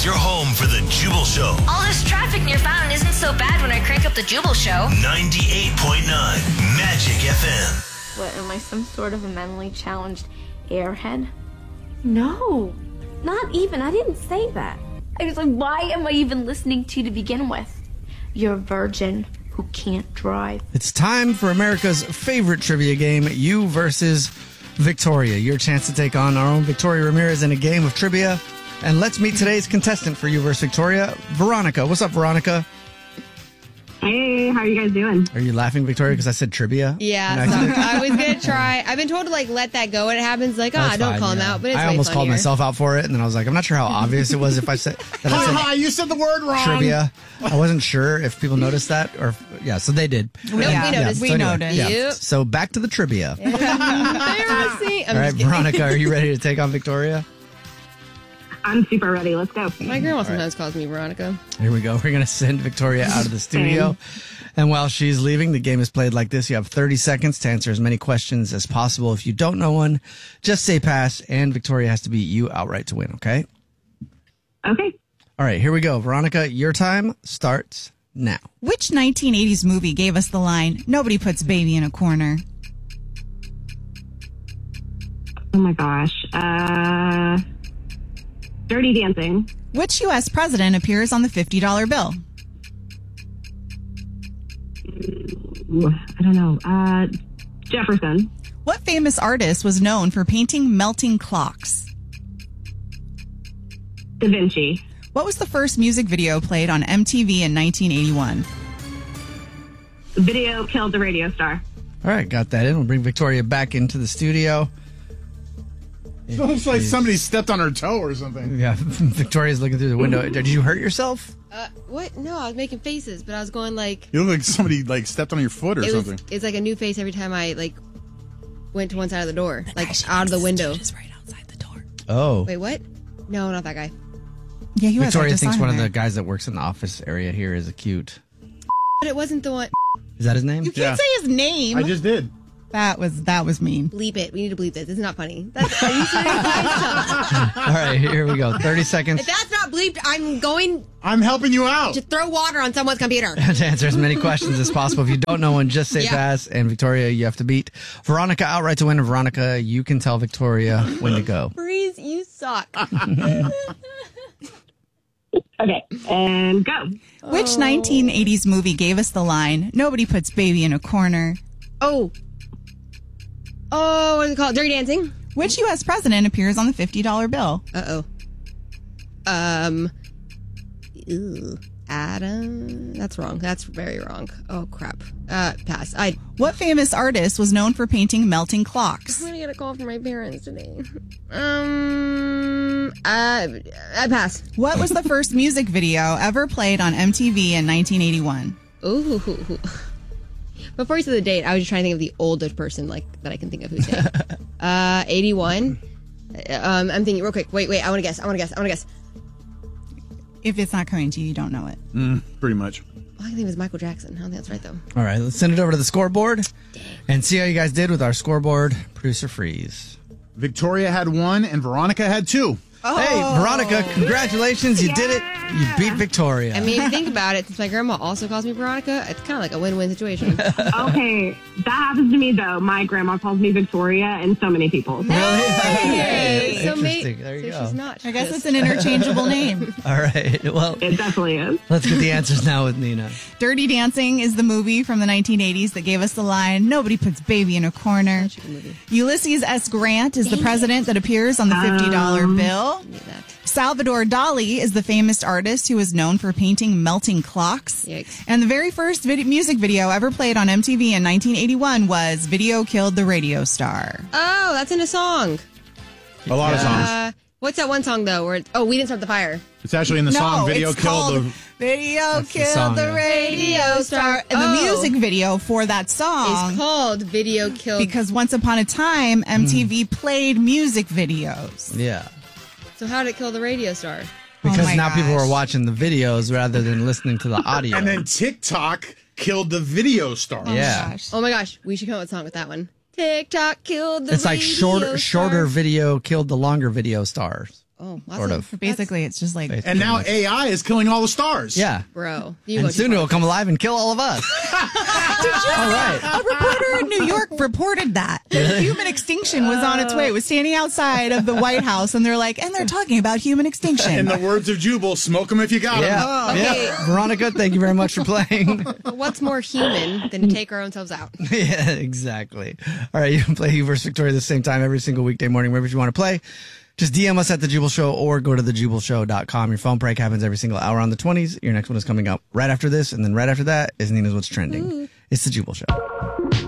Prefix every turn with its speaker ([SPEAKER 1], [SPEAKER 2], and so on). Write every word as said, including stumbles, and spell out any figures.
[SPEAKER 1] your home for the Jubal Show.
[SPEAKER 2] All this traffic near Fountain isn't so bad when I crank up the Jubal Show.
[SPEAKER 1] ninety-eight point nine Magic F M.
[SPEAKER 3] What, am I some sort of a mentally challenged airhead? No, not even. I didn't say that. I was like, why am I even listening to you to begin with? You're a virgin who can't drive.
[SPEAKER 4] It's time for America's favorite trivia game, You versus Victoria. Your chance to take on our own Victoria Ramirez in a game of trivia. And let's meet today's contestant for You versus Victoria, Veronica. What's up, Veronica?
[SPEAKER 5] Hey, how are you guys doing?
[SPEAKER 4] Are you laughing, Victoria, because I said trivia?
[SPEAKER 6] Yeah, so I was going to try. I've been told to, like, let that go when it happens. Like, ah, oh, don't fine, call him yeah. out. But it's
[SPEAKER 4] I
[SPEAKER 6] way
[SPEAKER 4] almost
[SPEAKER 6] funnier.
[SPEAKER 4] called myself out for it, and then I was like, I'm not sure how obvious it was if I said that. I said
[SPEAKER 7] Ha, you said the word wrong.
[SPEAKER 4] Trivia. I wasn't sure if people noticed that. or Yeah, so they did.
[SPEAKER 6] Nope, yeah. we noticed.
[SPEAKER 4] Yeah,
[SPEAKER 6] we
[SPEAKER 4] so anyway,
[SPEAKER 6] noticed.
[SPEAKER 4] Yeah.
[SPEAKER 6] Yep.
[SPEAKER 4] So back to the trivia.
[SPEAKER 6] Embarrassing.
[SPEAKER 4] All right, Veronica, are you ready to take on Victoria?
[SPEAKER 5] I'm super ready. Let's go.
[SPEAKER 6] My grandma sometimes right. calls me Veronica.
[SPEAKER 4] Here we go. We're going to send Victoria out of the studio. And while she's leaving, the game is played like this. You have thirty seconds to answer as many questions as possible. If you don't know one, just say pass, and Victoria has to beat you outright to win, okay?
[SPEAKER 5] Okay.
[SPEAKER 4] All right, here we go. Veronica, your time starts now.
[SPEAKER 8] Which nineteen eighties movie gave us the line, nobody puts baby in a corner?
[SPEAKER 5] Oh, my gosh. Uh, Dirty Dancing.
[SPEAKER 8] Which U S president appears on the fifty dollar bill?
[SPEAKER 5] Ooh, I don't know. Uh, Jefferson.
[SPEAKER 8] What famous artist was known for painting melting clocks?
[SPEAKER 5] Da Vinci.
[SPEAKER 8] What was the first music video played on M T V in nineteen eighty-one?
[SPEAKER 5] Video Killed the Radio Star.
[SPEAKER 4] All right, got that in. We'll bring Victoria back into the studio.
[SPEAKER 7] It looks like somebody stepped on her toe or something.
[SPEAKER 4] Yeah, Victoria's looking through the window. Did you hurt yourself?
[SPEAKER 6] Uh, what? No, I was making faces, but I was going like...
[SPEAKER 7] You look like somebody like stepped on your foot or
[SPEAKER 6] it
[SPEAKER 7] something.
[SPEAKER 6] Was, it's like a new face every time I like went to one side of the door, like out of the window.
[SPEAKER 8] Just right outside the door.
[SPEAKER 4] Oh.
[SPEAKER 6] Wait, what? No, not that guy.
[SPEAKER 8] Yeah, he was.
[SPEAKER 4] Victoria thinks one of the guys that works in the office area here is a cute.
[SPEAKER 6] But it wasn't the one...
[SPEAKER 4] Is that his name?
[SPEAKER 8] You can't
[SPEAKER 7] Yeah.
[SPEAKER 8] say his name.
[SPEAKER 7] I just did.
[SPEAKER 8] That was that was mean.
[SPEAKER 6] Bleep it. We need to bleep this. It's not funny. That's, are you serious?
[SPEAKER 4] All right, here we go. thirty seconds.
[SPEAKER 6] If that's not bleeped, I'm going
[SPEAKER 7] I'm helping you out.
[SPEAKER 6] to throw water on someone's computer.
[SPEAKER 4] To answer as many questions as possible. If you don't know one, just say
[SPEAKER 6] Yeah.
[SPEAKER 4] pass. And Victoria, you have to beat Veronica outright to win. And Veronica, you can tell Victoria when to go.
[SPEAKER 6] Breeze, you suck.
[SPEAKER 5] Okay, and go.
[SPEAKER 8] Which nineteen eighties movie gave us the line, nobody puts baby in a corner?
[SPEAKER 6] Oh. Oh, what is it called? Dirty Dancing?
[SPEAKER 8] Which U S president appears on the fifty dollar bill?
[SPEAKER 6] Uh-oh. Um. Ew. Adam. That's wrong. That's very wrong. Oh, crap. Uh, pass. I.
[SPEAKER 8] What famous artist was known for painting melting clocks?
[SPEAKER 6] I'm gonna get a call from my parents today. Um. Uh, I pass.
[SPEAKER 8] What was the first music video ever played on M T V in nineteen eighty-one?
[SPEAKER 6] Ooh. Before you said the date, I was just trying to think of the oldest person like that I can think of who's name. uh, eighty-one. Um, I'm thinking real quick. Wait, wait. I want to guess. I want to guess. I want to guess.
[SPEAKER 8] If it's not coming to you, you don't know it.
[SPEAKER 7] Mm, pretty much.
[SPEAKER 6] All I can think of is Michael Jackson. I don't think that's right, though.
[SPEAKER 4] All right, let's send it over to the scoreboard and see how you guys did with our scoreboard. Producer Freeze.
[SPEAKER 7] Victoria had one and Veronica had two.
[SPEAKER 8] Oh.
[SPEAKER 4] Hey, Veronica, congratulations. You did it. You beat Victoria.
[SPEAKER 6] I mean, if you think about it, since my grandma also calls me Veronica, it's kind of like a win-win situation.
[SPEAKER 5] Okay, that happens to me, though. My grandma calls me Victoria and so many people.
[SPEAKER 4] Really?
[SPEAKER 6] Hey, so
[SPEAKER 4] Interesting.
[SPEAKER 6] ma-
[SPEAKER 4] There you
[SPEAKER 6] so
[SPEAKER 4] go.
[SPEAKER 6] she's not.
[SPEAKER 8] I guess it's an interchangeable name.
[SPEAKER 4] All right. Well,
[SPEAKER 5] It definitely is.
[SPEAKER 4] let's get the answers now with Nina.
[SPEAKER 8] Dirty Dancing is the movie from the nineteen eighties that gave us the line, nobody puts baby in a corner.
[SPEAKER 6] Such a good movie.
[SPEAKER 8] Ulysses S. Grant is the president that appears on the fifty dollar
[SPEAKER 5] Um,
[SPEAKER 8] bill.
[SPEAKER 6] Need that.
[SPEAKER 8] Salvador Dali is the famous artist who is known for painting melting clocks.
[SPEAKER 6] Yikes.
[SPEAKER 8] And the very first vid- music video ever played on M T V in nineteen eighty-one was Video Killed the Radio Star.
[SPEAKER 6] Oh, that's in a song.
[SPEAKER 7] A lot of songs.
[SPEAKER 6] Uh, what's that one song, though, where it's, oh, We Didn't Start the Fire.
[SPEAKER 7] It's actually in the
[SPEAKER 8] no,
[SPEAKER 7] song Video
[SPEAKER 8] it's
[SPEAKER 7] Killed
[SPEAKER 8] called
[SPEAKER 7] the...
[SPEAKER 8] Video
[SPEAKER 4] That's the
[SPEAKER 8] Killed
[SPEAKER 4] song,
[SPEAKER 8] the
[SPEAKER 4] yeah.
[SPEAKER 8] Radio Star. And
[SPEAKER 6] Oh.
[SPEAKER 8] the music video for that song
[SPEAKER 6] It's called Video Killed.
[SPEAKER 8] because once upon a time, M T V
[SPEAKER 4] Hmm.
[SPEAKER 8] played music videos.
[SPEAKER 4] Yeah.
[SPEAKER 6] So how did it kill the radio star?
[SPEAKER 4] Because
[SPEAKER 8] my
[SPEAKER 4] now people
[SPEAKER 8] gosh.
[SPEAKER 4] are watching the videos rather than listening to the audio.
[SPEAKER 7] And then TikTok killed the video star.
[SPEAKER 8] Oh my
[SPEAKER 4] Yeah.
[SPEAKER 8] gosh.
[SPEAKER 6] Oh my gosh, we should come up with a song with that one. TikTok killed the
[SPEAKER 4] it's like
[SPEAKER 6] radio
[SPEAKER 4] shorter,
[SPEAKER 6] star.
[SPEAKER 4] shorter video killed the longer video stars.
[SPEAKER 6] Oh, lots
[SPEAKER 4] Sort
[SPEAKER 6] of.
[SPEAKER 4] of.
[SPEAKER 8] Basically, it's just like.
[SPEAKER 7] And now A I is killing all the stars.
[SPEAKER 4] Yeah.
[SPEAKER 6] Bro. You
[SPEAKER 4] And
[SPEAKER 6] go too
[SPEAKER 4] soon
[SPEAKER 6] far.
[SPEAKER 4] it will come alive and kill all of us. All right.
[SPEAKER 8] A reporter in New York reported that human extinction was on its way. It was standing outside of the White House, and they're like, and they're talking about human extinction.
[SPEAKER 7] In the words of Jubal, smoke them if you got them.
[SPEAKER 4] Yeah.
[SPEAKER 6] Okay.
[SPEAKER 4] yeah. Veronica, thank you very much for playing.
[SPEAKER 6] What's more human than to take our own selves out?
[SPEAKER 4] Yeah, exactly. All right, you can play You versus Victoria the same time every single weekday morning, wherever you want to play. Just D M us at The Jubal Show or go to the jubal show dot com. Your phone prank happens every single hour on the twenties. Your next one is coming up right after this, and then right after that is Nina's What's Trending. Ooh. It's The Jubal Show.